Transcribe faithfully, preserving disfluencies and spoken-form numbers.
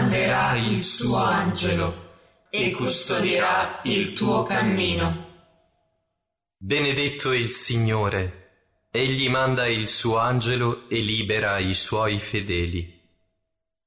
manderà il suo angelo e custodirà il tuo cammino. Benedetto il Signore, egli manda il suo angelo e libera i suoi fedeli.